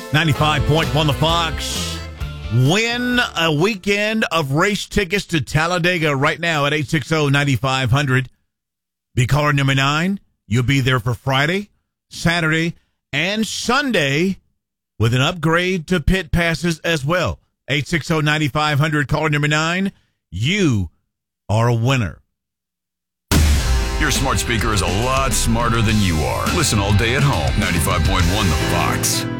95.1 The Fox. Win a weekend of race tickets to Talladega right now at 860-9500. Be caller number 9. You'll be there for Friday, Saturday, and Sunday with an upgrade to pit passes as well. 860-9500, caller number 9. You are a winner. Your smart speaker is a lot smarter than you are. Listen all day at home. 95.1 The Fox.